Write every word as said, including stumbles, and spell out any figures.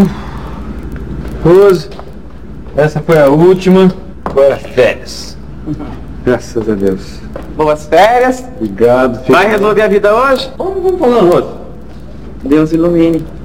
Rose, essa foi a última. Agora férias. Graças a Deus. Boas férias. Obrigado. Vai resolver a vida hoje? Vamos, vamos falando, Rose. Deus ilumine.